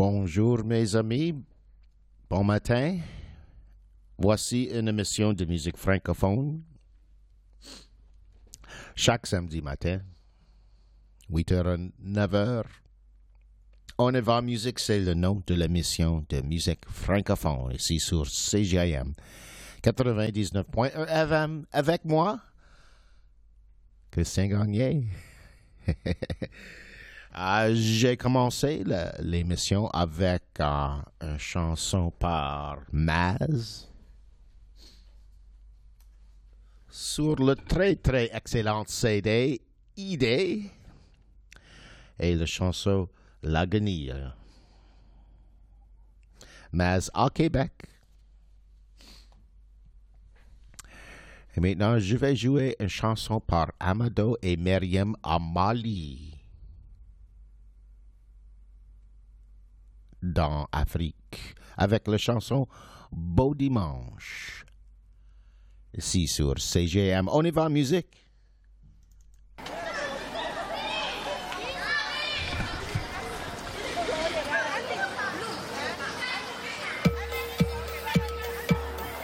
Bonjour mes amis, bon matin. Voici une émission de musique francophone. Chaque samedi matin, 8h à 9h. On y va musique, c'est le nom de l'émission de musique francophone ici sur CGIM 99.1 FM avec moi, Christian Gagné. J'ai commencé l'émission avec une chanson par Maz sur le très très excellent CD ID et la chanson La Guenille. Maz à Québec. Et maintenant, je vais jouer une chanson par Amado et Myriam à Mali. Dans Afrique, avec la chanson Beau Dimanche. Ici sur CGM, on y va musique.